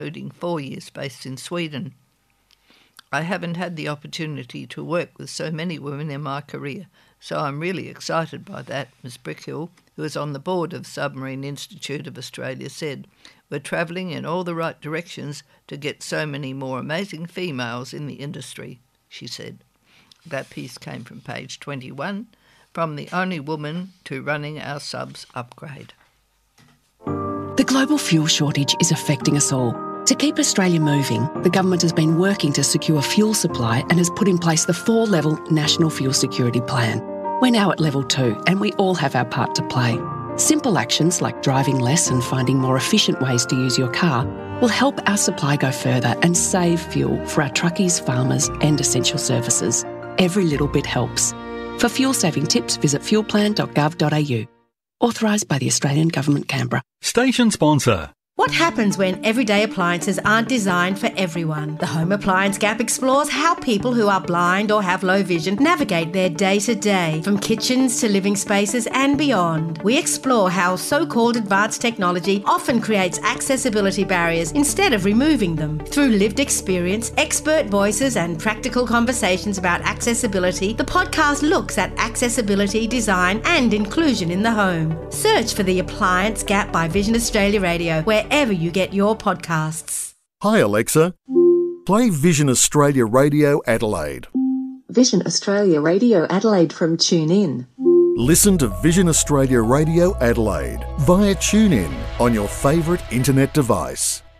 including 4 years based in Sweden. I haven't had the opportunity to work with so many women in my career, so I'm really excited by that, Ms Brickhill, who is on the board of Submarine Institute of Australia, said. We're travelling in all the right directions to get so many more amazing females in the industry, she said. That piece came from page 21, from the only woman to running our subs upgrade. The global fuel shortage is affecting us all. To keep Australia moving, the government has been working to secure fuel supply and has put in place the 4-level National Fuel Security Plan. We're now at level 2 and we all have our part to play. Simple actions like driving less and finding more efficient ways to use your car will help our supply go further and save fuel for our truckies, farmers and essential services. Every little bit helps. For fuel-saving tips, visit fuelplan.gov.au. Authorised by the Australian Government, Canberra. Station sponsor. What happens when everyday appliances aren't designed for everyone? The Home Appliance Gap explores how people who are blind or have low vision navigate their day-to-day, from kitchens to living spaces and beyond. We explore how so-called advanced technology often creates accessibility barriers instead of removing them. Through lived experience, expert voices and practical conversations about accessibility, the podcast looks at accessibility, design and inclusion in the home. Search for The Appliance Gap by Vision Australia Radio, wherever you get your podcasts. Hi Alexa, play Vision Australia Radio Adelaide. Vision Australia Radio Adelaide from TuneIn. Listen to Vision Australia Radio Adelaide via TuneIn on your favourite internet device.